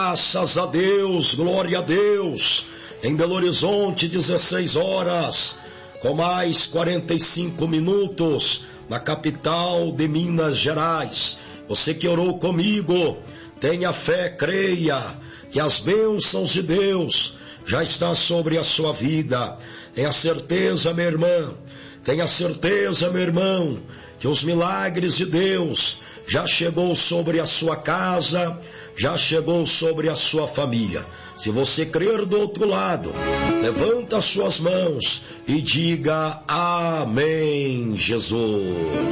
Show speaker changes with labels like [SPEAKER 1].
[SPEAKER 1] Graças a Deus, glória a Deus. Em Belo Horizonte, 16 horas, com mais 45 minutos, na capital de Minas Gerais. Você que orou comigo, tenha fé, creia, que as bênçãos de Deus já estão sobre a sua vida. Tenha certeza, minha irmã, tenha certeza, meu irmão, que os milagres de Deus já chegou sobre a sua casa, já chegou sobre a sua família. Se você crer do outro lado, levanta as suas mãos e diga amém, Jesus.